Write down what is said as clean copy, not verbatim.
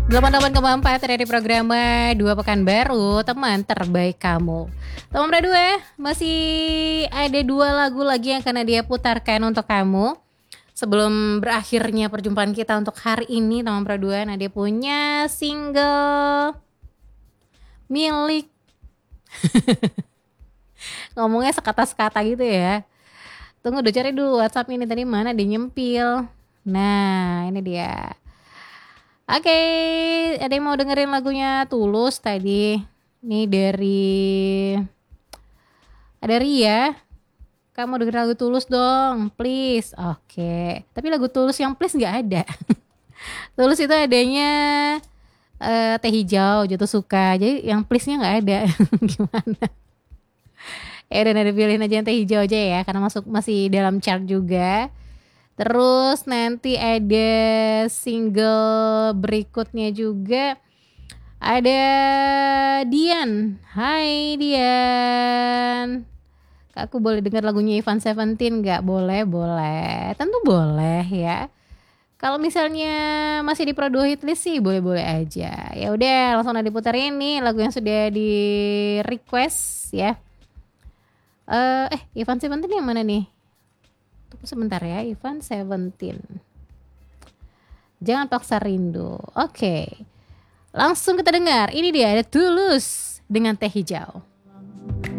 88,4 dari program Dua Pekan Baru, teman terbaik kamu. Teman berdua, masih ada 2 lagu lagi yang akan dia putarkan untuk kamu. Sebelum berakhirnya perjumpaan kita untuk hari ini, teman berdua, Nadia punya single milik ngomongnya sekata-sekata gitu ya. Tunggu udah cari dulu WhatsApp ini tadi mana dia nyempil. Nah, ini dia. Oke, ada yang mau dengerin lagunya Tulus tadi? Ini ada Ria. Kamu dengerin lagu Tulus dong, please. Oke, tapi lagu Tulus yang please nggak ada. Tulus itu adanya Teh Hijau, Jatuh Suka. Jadi yang please-nya nggak ada. Gimana? Dan ada pilihin aja yang Teh Hijau aja ya, karena masih dalam chart juga. Terus nanti ada single berikutnya juga. Ada Dian. Hai Dian. Aku boleh dengar lagunya Ivan Seventeen gak? Boleh. Tentu boleh ya. Kalau misalnya masih di Pro 2 Hitlist sih boleh-boleh aja. Ya udah, langsung diputerin nih lagu yang sudah di request ya. Ivan Seventeen yang mana nih? Tunggu sebentar ya, Ivan Seventeen. Jangan paksa rindu. Oke. Langsung kita dengar. Ini dia ada Tulus dengan Teh Hijau.